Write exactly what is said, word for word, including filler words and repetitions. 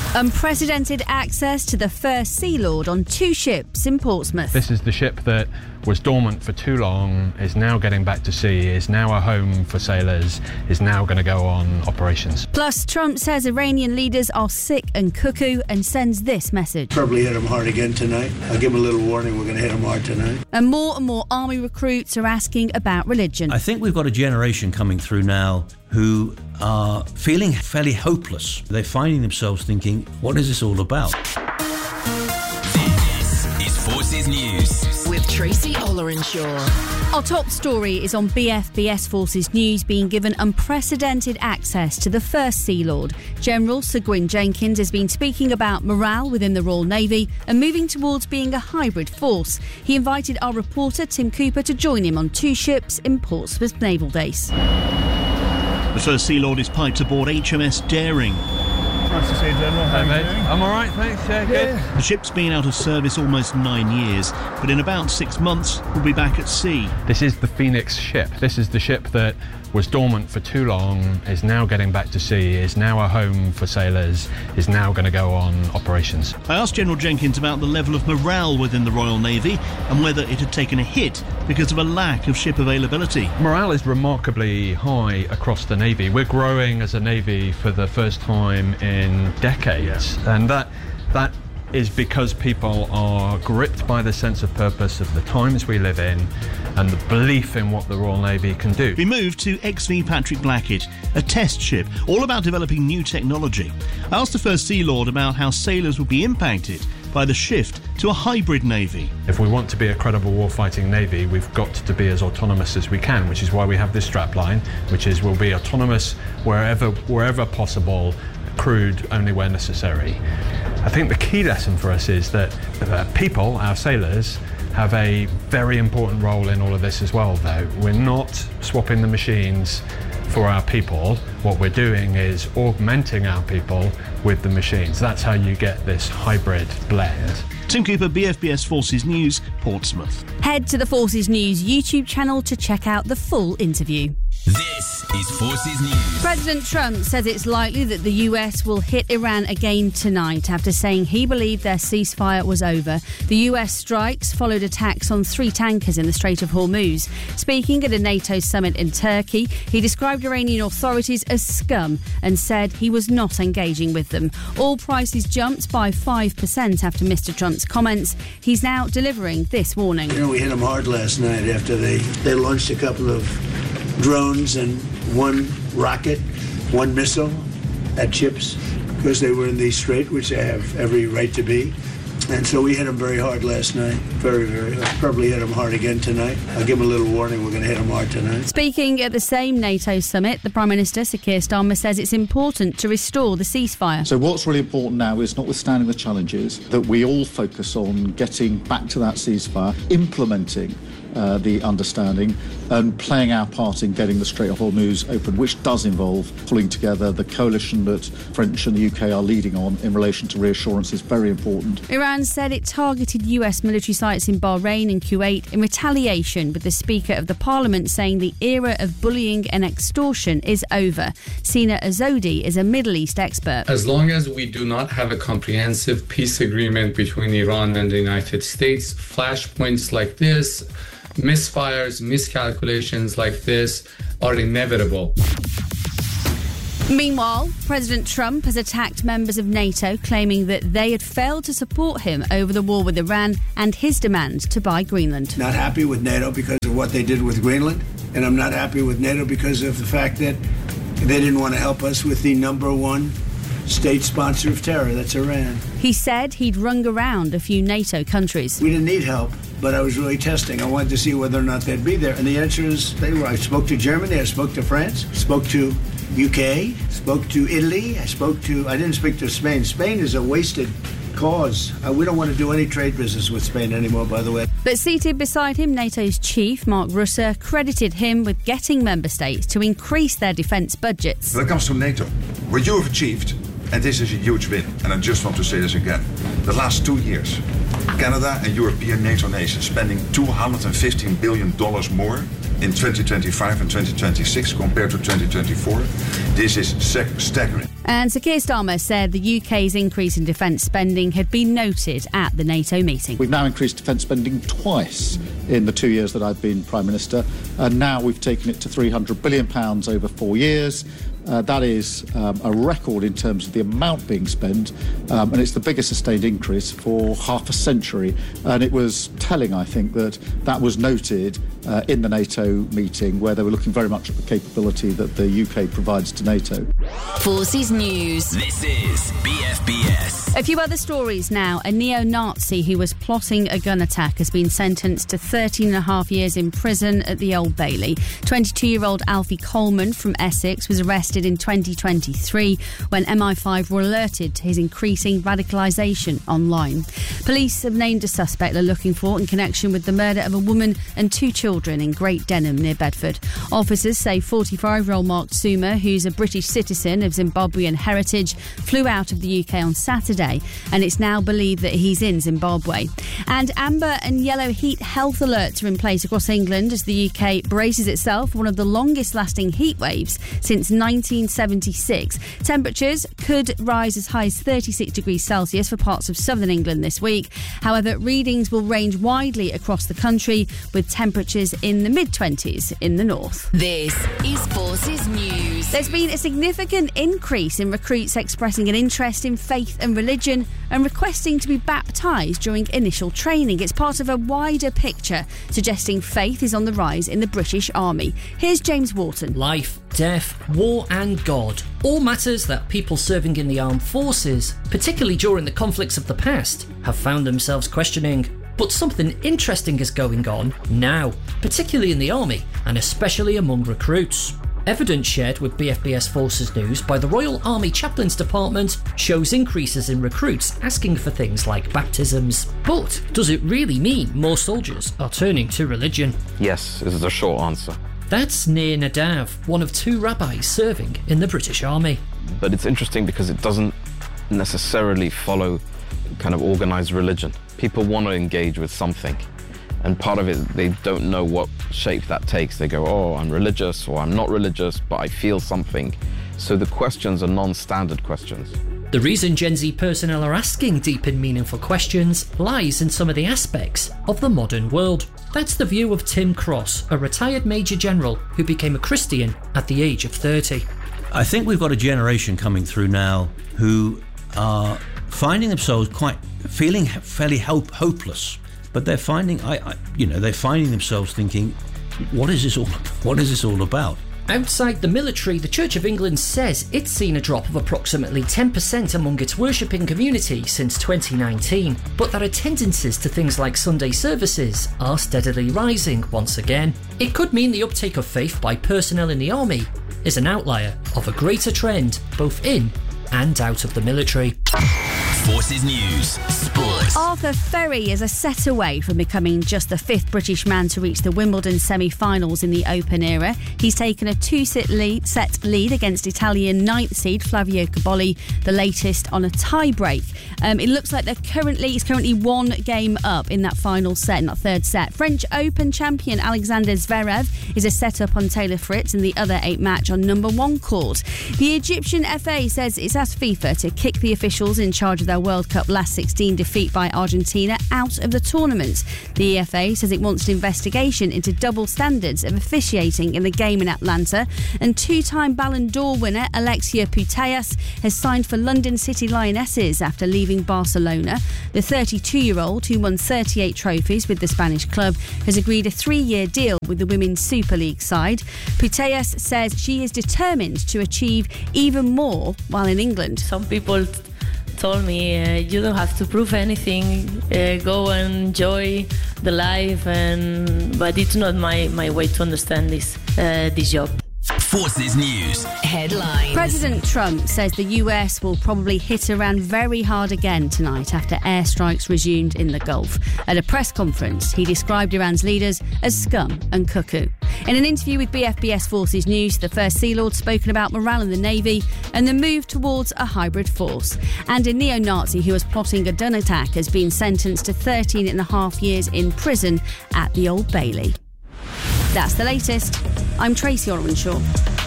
Unprecedented access to the First Sea Lord on two ships in Portsmouth. This is the ship that was dormant for too long, is now getting back to sea, is now a home for sailors, is now going to go on operations. Plus, Trump says Iranian leaders are sick and cuckoo and sends this message. Probably hit them hard again tonight. I'll give them a little warning, we're going to hit them hard tonight. And more and more army recruits are asking about religion. I think we've got a generation coming through now who are feeling fairly hopeless. They're finding themselves thinking, what is this all about? This is Forces News with Tracy Ollerenshaw. Our top story is on B F B S Forces News being given unprecedented access to the First Sea Lord. General Sir Gwyn Jenkins has been speaking about morale within the Royal Navy and moving towards being a hybrid force. He invited our reporter Tim Cooper to join him on two ships in Portsmouth Naval Base. The First Sea Lord is piped aboard H M S Daring. Nice to see you, General. How Hey, are you mate. doing? I'm all right, thanks. Yeah, good. Yeah. The ship's been out of service almost nine years, but in about six months will be back at sea. This is the Phoenix ship. This is the ship that was dormant for too long, is now getting back to sea, is now a home for sailors, is now going to go on operations. I asked General Jenkins about the level of morale within the Royal Navy and whether it had taken a hit because of a lack of ship availability. Morale is remarkably high across the Navy. We're growing as a Navy for the first time in decades, and that that is because people are gripped by the sense of purpose of the times we live in and the belief in what the Royal Navy can do. We moved to X V Patrick Blackett, a test ship all about developing new technology. I asked the First Sea Lord about how sailors will be impacted by the shift to a hybrid navy. If we want to be a credible warfighting Navy, we've got to be as autonomous as we can, which is why we have this strapline, which is we'll be autonomous wherever wherever possible, crewed only where necessary. I think the key lesson for us is that uh, people, our sailors, have a very important role in all of this as well, though. We're not swapping the machines for our people. What we're doing is augmenting our people with the machines. That's how you get this hybrid blend. Tim Cooper, B F B S Forces News, Portsmouth. Head to the Forces News YouTube channel to check out the full interview. This is Forces News. President Trump says it's likely that the U S will hit Iran again tonight after saying he believed their ceasefire was over. The U S strikes followed attacks on three tankers in the Strait of Hormuz. Speaking at a NATO summit in Turkey, he described Iranian authorities as scum and said he was not engaging with them. Oil prices jumped by five percent after Mister Trump's comments. He's now delivering this warning. You know, we hit them hard last night after they, they launched a couple of drones and one rocket, one missile at ships because they were in the strait, which they have every right to be. And so we hit them very hard last night. Very, very hard. Probably hit them hard again tonight. I'll give them a little warning. We're going to hit them hard tonight. Speaking at the same NATO summit, the Prime Minister, Sir Keir Starmer, says it's important to restore the ceasefire. So what's really important now is, notwithstanding the challenges, that we all focus on getting back to that ceasefire, implementing Uh, the understanding and playing our part in getting the Strait of Hormuz open, which does involve pulling together the coalition that French and the U K are leading on in relation to reassurance is very important. Iran said it targeted U S military sites in Bahrain and Kuwait in retaliation, with the Speaker of the Parliament saying the era of bullying and extortion is over. Sina Azodi is a Middle East expert. As long as we do not have a comprehensive peace agreement between Iran and the United States, flashpoints like this, misfires, miscalculations like this are inevitable. Meanwhile, President Trump has attacked members of NATO, claiming that they had failed to support him over the war with Iran and his demand to buy Greenland. Not happy with NATO because of what they did with Greenland, and I'm not happy with NATO because of the fact that they didn't want to help us with the number one state sponsor of terror, that's Iran. He said he'd rung around a few NATO countries. We didn't need help, but I was really testing. I wanted to see whether or not they'd be there. And the answer is they were. I spoke to Germany, I spoke to France, spoke to U K, spoke to Italy, I spoke to, I didn't speak to Spain. Spain is a wasted cause. Uh, we don't want to do any trade business with Spain anymore, by the way. But seated beside him, NATO's chief, Mark Rutte, credited him with getting member states to increase their defence budgets. When it comes to NATO, what you have achieved, and this is a huge win, and I just want to say this again, the last two years, Canada and European NATO nations spending two hundred fifteen billion dollars more in twenty twenty-five and twenty twenty-six compared to twenty twenty-four. This is staggering. And Sir Keir Starmer said the U K's increase in defence spending had been noted at the NATO meeting. We've now increased defence spending twice in the two years that I've been Prime Minister, and now we've taken it to three hundred billion pounds over four years. Uh, that is um, a record in terms of the amount being spent, um, and it's the biggest sustained increase for half a century. And it was telling, I think, that that was noted uh, in the NATO meeting, where they were looking very much at the capability that the U K provides to NATO. Forces News. This is B F B S. A few other stories now. A neo-Nazi who was plotting a gun attack has been sentenced to thirteen and a half years in prison at the Old Bailey. twenty-two-year-old Alfie Coleman from Essex was arrested in twenty twenty-three when M I five were alerted to his increasing radicalisation online. Police have named a suspect they're looking for in connection with the murder of a woman and two children in Great Denham near Bedford. Officers say forty-five-year-old Mark Zuma, who's a British citizen of Zimbabwean heritage, flew out of the U K on Saturday, and it's now believed that he's in Zimbabwe. And amber and yellow heat health alerts are in place across England as the U K braces itself for one of the longest-lasting heat waves since nineteen seventy-six. Temperatures could rise as high as thirty-six degrees Celsius for parts of southern England this week. However, readings will range widely across the country, with temperatures in the mid-twenties in the north. This is Forces News. There's been a significant increase in recruits expressing an interest in faith and religion and requesting to be baptised during initial training. It's part of a wider picture suggesting faith is on the rise in the British Army. Here's James Wharton. Life, death, war and God. All matters that people serving in the armed forces, particularly during the conflicts of the past, have found themselves questioning. But something interesting is going on now, particularly in the army and especially among recruits. Evidence shared with B F B S Forces News by the Royal Army Chaplains Department shows increases in recruits asking for things like baptisms. But does it really mean more soldiers are turning to religion? Yes, is the short answer. That's Nir Nadav, one of two rabbis serving in the British Army. But it's interesting because it doesn't necessarily follow kind of organised religion. People want to engage with something, and part of it, they don't know what shape that takes. They go, oh, I'm religious, or I'm not religious, but I feel something. So the questions are non-standard questions. The reason Gen Z personnel are asking deep and meaningful questions lies in some of the aspects of the modern world. That's the view of Tim Cross, a retired Major General who became a Christian at the age of thirty. I think we've got a generation coming through now who are finding themselves quite feeling fairly hope, hopeless, but they're finding, I, I, you know, they're finding themselves thinking, what is this all? What is this all about? Outside the military, the Church of England says it's seen a drop of approximately ten percent among its worshipping community since twenty nineteen, but that attendances to things like Sunday services are steadily rising once again. It could mean the uptake of faith by personnel in the army is an outlier of a greater trend both in and out of the military. Forces News, Sports. Arthur Ferry is a set away from becoming just the fifth British man to reach the Wimbledon semi-finals in the Open era. He's taken a two-set lead, set lead against Italian ninth seed Flavio Cobolli, the latest on a tie-break. Um, it looks like they're currently it's currently one game up in that final set, in that third set. French Open champion Alexander Zverev is a set-up on Taylor Fritz in the other eight match on number one court. The Egyptian F A says it's asked FIFA to kick the officials in charge of their World Cup last sixteen defeat by Argentina out of the tournament. The E F A says it wants an investigation into double standards of officiating in the game in Atlanta, and two-time Ballon d'Or winner Alexia Putellas has signed for London City Lionesses after leaving Barcelona. The thirty-two-year-old, who won thirty-eight trophies with the Spanish club, has agreed a three-year deal with the Women's Super League side. Putellas says she is determined to achieve even more while in England. Some people told me uh, you don't have to prove anything, uh, go and enjoy the life, and but it's not my, my way to understand this uh, this job. Forces News. Headlines. President Trump says the U S will probably hit Iran very hard again tonight after airstrikes resumed in the Gulf. At a press conference, he described Iran's leaders as scum and cuckoo. In an interview with B F B S Forces News, the First Sea Lord spoken about morale in the Navy and the move towards a hybrid force. And a neo-Nazi who was plotting a gun attack has been sentenced to thirteen and a half years in prison at the Old Bailey. That's the latest. I'm Tracy Orwenshaw.